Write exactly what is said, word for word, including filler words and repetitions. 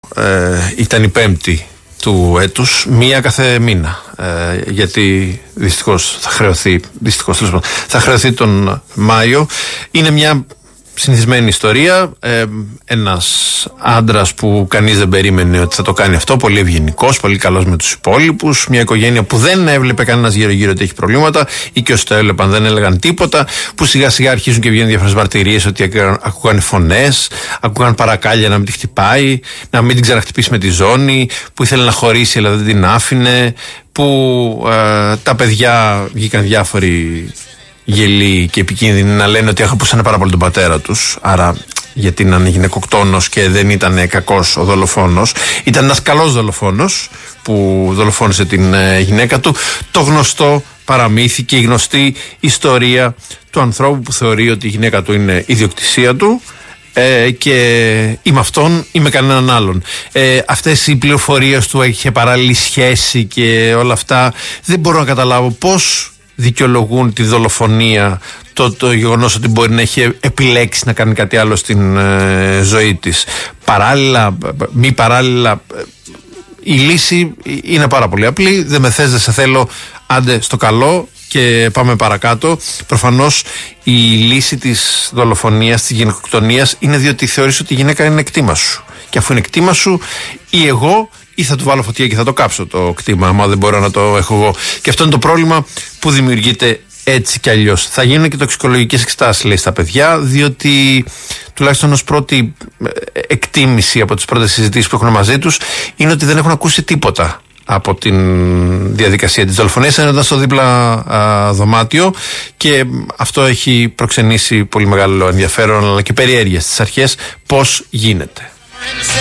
Ε, ήταν η πέμπτη του έτους, μία κάθε μήνα. Ε, γιατί δυστυχώς θα χρεωθεί, δυστυχώς, θα χρεωθεί τον Μάιο. Είναι μια συνηθισμένη ιστορία. Ε, ένας άντρας που κανείς δεν περίμενε ότι θα το κάνει αυτό, πολύ ευγενικός, πολύ καλός με τους υπόλοιπους. Μια οικογένεια που δεν έβλεπε κανένας γύρω-γύρω ότι έχει προβλήματα, ή και όσοι το έβλεπαν δεν έλεγαν τίποτα. Που σιγά-σιγά αρχίζουν και βγαίνουν διάφορες μαρτυρίες ότι ακούγαν φωνές, ακούγαν παρακάλια να μην τη χτυπάει, να μην την ξαναχτυπήσει με τη ζώνη, που ήθελε να χωρίσει αλλά δεν την άφηνε. Που ε, τα παιδιά βγήκαν διάφοροι γελοί και επικίνδυνοι να λένε ότι αγαπούσαν πάρα πολύ τον πατέρα τους. Άρα, γιατί να είναι γυναικοκτόνος και δεν ήταν κακός ο δολοφόνος, ήταν ένας καλός δολοφόνος που δολοφόνησε την ε, γυναίκα του. Το γνωστό παραμύθι και η γνωστή ιστορία του ανθρώπου που θεωρεί ότι η γυναίκα του είναι ιδιοκτησία του. Ε, και ή με αυτόν ή με κανέναν άλλον. Ε, αυτές οι πληροφορίες του είχε παράλληλη σχέση και όλα αυτά, δεν μπορώ να καταλάβω πώς δικαιολογούν τη δολοφονία, το, το γεγονός ότι μπορεί να έχει επιλέξει να κάνει κάτι άλλο στην ε, ζωή της. Παράλληλα, μη παράλληλα, η λύση είναι πάρα πολύ απλή. Δεν με θες, δεν σε θέλω, άντε στο καλό και πάμε παρακάτω. Προφανώς η λύση της δολοφονίας, της γυναικοκτονίας, είναι διότι θεωρείς ότι η γυναίκα είναι κτήμα σου. Και αφού είναι κτήμα σου, ή εγώ, ή θα του βάλω φωτιά και θα το κάψω το κτήμα, άμα δεν μπορώ να το έχω εγώ. Και αυτό είναι το πρόβλημα που δημιουργείται έτσι κι αλλιώς. Θα γίνουν και τοξικολογικές εξετάσεις, λέει, στα παιδιά, διότι τουλάχιστον ως πρώτη εκτίμηση από τις πρώτες συζητήσεις που έχουν μαζί τους είναι ότι δεν έχουν ακούσει τίποτα από την διαδικασία της δολοφονίας. Ήταν στο δίπλα α, δωμάτιο και αυτό έχει προξενήσει πολύ μεγάλο ενδιαφέρον αλλά και περιέργεια στις αρχές πώς γίνεται.